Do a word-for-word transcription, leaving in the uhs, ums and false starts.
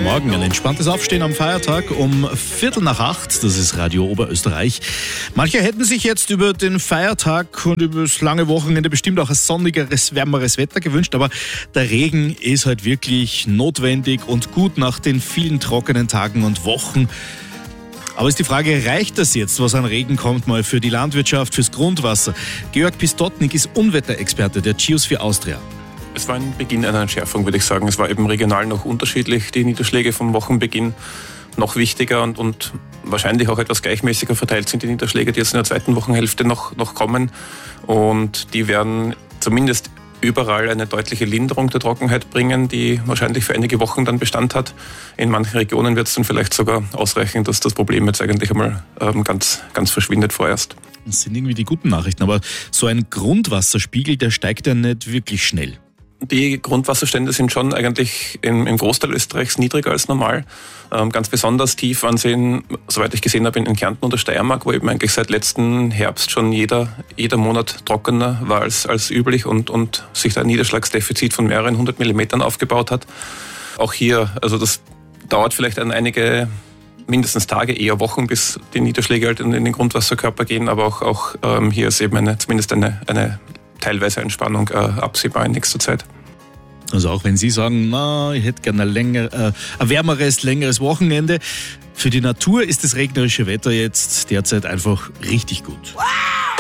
Guten Morgen, ein entspanntes Aufstehen am Feiertag um Viertel nach acht. Das ist Radio Oberösterreich. Manche hätten sich jetzt über den Feiertag und über das lange Wochenende bestimmt auch ein sonnigeres, wärmeres Wetter gewünscht. Aber der Regen ist halt wirklich notwendig und gut nach den vielen trockenen Tagen und Wochen. Aber ist die Frage, reicht das jetzt, was an Regen kommt, mal für die Landwirtschaft, fürs Grundwasser? Georg Pistotnik ist Unwetterexperte der Geosphere Austria. Es war ein Beginn einer Entschärfung, würde ich sagen. Es war eben regional noch unterschiedlich, die Niederschläge vom Wochenbeginn. Noch wichtiger und, und wahrscheinlich auch etwas gleichmäßiger verteilt sind die Niederschläge, die jetzt in der zweiten Wochenhälfte noch, noch kommen. Und die werden zumindest überall eine deutliche Linderung der Trockenheit bringen, die wahrscheinlich für einige Wochen dann Bestand hat. In manchen Regionen wird es dann vielleicht sogar ausreichen, dass das Problem jetzt eigentlich einmal ähm, ganz, ganz verschwindet vorerst. Das sind irgendwie die guten Nachrichten, aber so ein Grundwasserspiegel, der steigt ja nicht wirklich schnell. Die Grundwasserstände sind schon eigentlich im, im Großteil Österreichs niedriger als normal. Ähm, ganz besonders tief waren sie, in, soweit ich gesehen habe, in, in Kärnten und der Steiermark, wo eben eigentlich seit letzten Herbst schon jeder, jeder Monat trockener war als, als üblich und, und sich da ein Niederschlagsdefizit von mehreren hundert Millimetern aufgebaut hat. Auch hier, also das dauert vielleicht an einige mindestens Tage, eher Wochen, bis die Niederschläge halt in, in den Grundwasserkörper gehen, aber auch, auch ähm, hier ist eben eine, zumindest eine, eine teilweise Entspannung äh, absehbar in nächster Zeit. Also auch wenn Sie sagen, na, ich hätte gerne ein, länger, äh, ein wärmeres, längeres Wochenende. Für die Natur ist das regnerische Wetter jetzt derzeit einfach richtig gut. Wow!